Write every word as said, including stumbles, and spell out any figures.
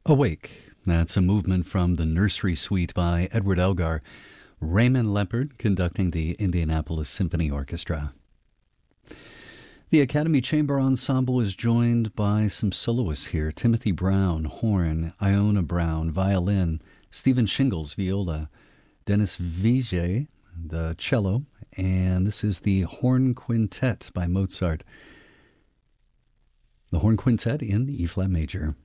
Awake. That's a movement from the Nursery Suite by Edward Elgar. Raymond Leppard conducting the Indianapolis Symphony Orchestra. The Academy Chamber Ensemble is joined by some soloists here. Timothy Brown, horn; Iona Brown, violin; Stephen Shingles, viola; Dennis Vijay, the cello; and this is the Horn Quintet by Mozart. The Horn Quintet in E-flat major.